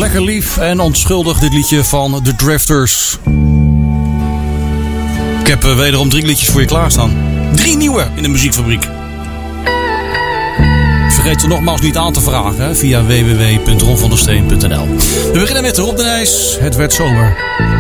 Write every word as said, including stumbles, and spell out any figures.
Lekker lief en onschuldig, dit liedje van The Drifters. Ik heb uh, wederom drie liedjes voor je klaarstaan. Drie nieuwe in de muziekfabriek. Vergeet ze nogmaals niet aan te vragen hè, via w w w punt ron van der steen punt n l. We beginnen met Rob de Nijs. Het werd zomer.